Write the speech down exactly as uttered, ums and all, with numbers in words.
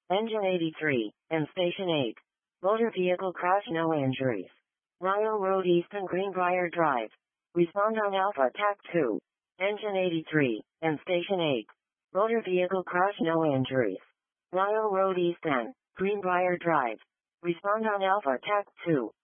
Engine eighty-three, and Station eight. Motor vehicle crash, no injuries. Royal Road Easton Greenbrier Drive. Respond on Alpha T A C two. Engine eighty-three, and Station eight. Motor vehicle crash, no injuries. Royal Road Easton Greenbrier Drive. Respond on Alpha T A C two.